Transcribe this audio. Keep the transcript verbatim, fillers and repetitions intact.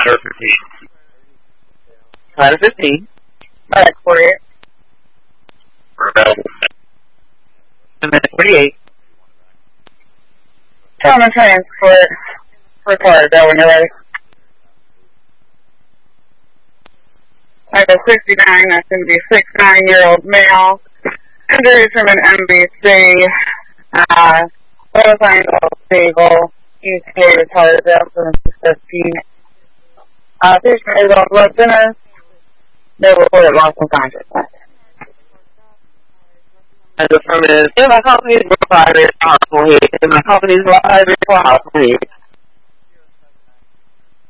Ladder fifteen. Ladder fifteen. Alright, forty-eight. Available. And then forty-eight. Common transport. Required, though, when you're ready. I have a sixty-nine, that's going to be a six nine-year-old male. Injuries from an M B C. Uh, motorcycle stable. E T A retired down from fifteen. Uh, patient is on blood thinners. No reported loss of consciousness. As affirmative, in my company's provider, hospital here. In my company's provider, hospital here.